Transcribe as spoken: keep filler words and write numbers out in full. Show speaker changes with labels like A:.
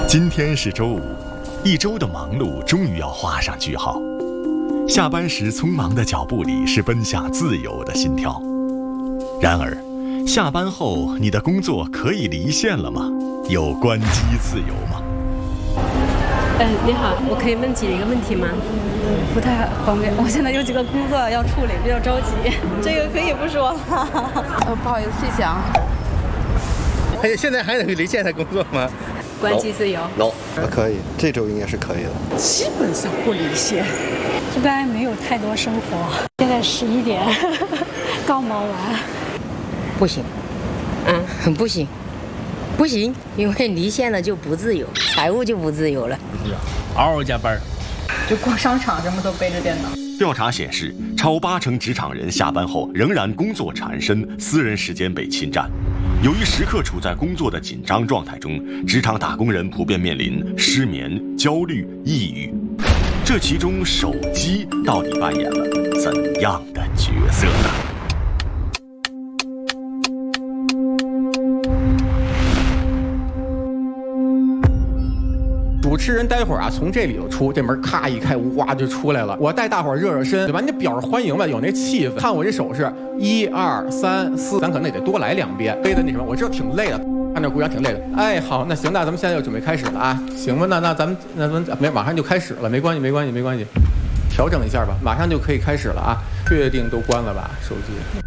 A: 今天是周五，一周的忙碌终于要画上句号。下班时匆忙的脚步里是奔向自由的心跳。然而，下班后你的工作可以离线了吗？有关机自由吗？
B: 嗯，你好，我可以问几个问题吗？
C: 不太方便，我现在有几个工作要处理，比较着急。这个可以不说了。呃，不好意思，细想。
D: 哎，现在还能离线的工作吗？
B: 关机自由
D: ？No，
E: 可以，这周应该是可以的。
F: 基本上不离线，
G: 一般没有太多生活。现在十一点，刚忙完。
H: 不行，嗯，不行，不行，因为离线了就不自由，财务就不自由了。
I: 嗷嗷加班，
C: 就逛商场什么都背着电脑。
A: 调查显示，超八成职场人下班后仍然工作缠身，私人时间被侵占。由于时刻处在工作的紧张状态中，职场打工人普遍面临失眠、焦虑、抑郁。这其中，手机到底扮演了怎样的角色呢？
J: 主持人待会儿啊，从这里头出，这门咔一开，哇就出来了。我带大伙儿热热身，对吧？你得表示欢迎吧，有那气氛。看我这手势，一二三四，咱可能也得多来两遍。背的那什么，我知道挺累的，看着鼓掌挺累的。哎，好，那行，那咱们现在就准备开始了啊，行吧？那那咱们那咱们没马上就开始了，没关系，没关系，没关系，调整一下吧，马上就可以开始了啊。确定都关了吧，手机。